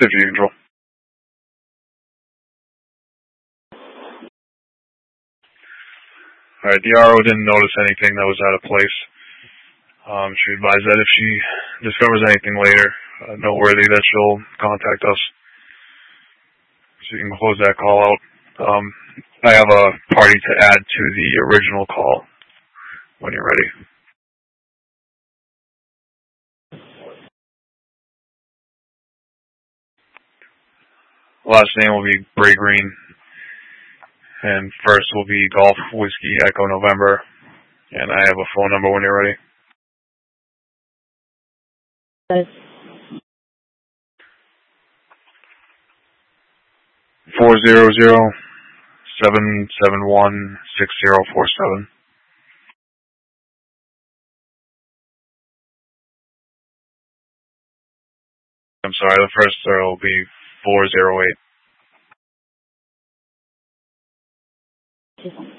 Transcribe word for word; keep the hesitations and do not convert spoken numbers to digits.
fifty control. Alright, the R O didn't notice anything that was out of place. Um, she advised that if she discovers anything later uh, noteworthy, that she'll contact us. So you can close that call out. Um, I have a party to add to the original call when you're ready. Last name will be Bray Green, and first will be Golf Whiskey Echo November, and I have a phone number when you're ready. Yes. Four zero zero seven seven one six zero four seven. I'm sorry, the first zero will be four zero eight.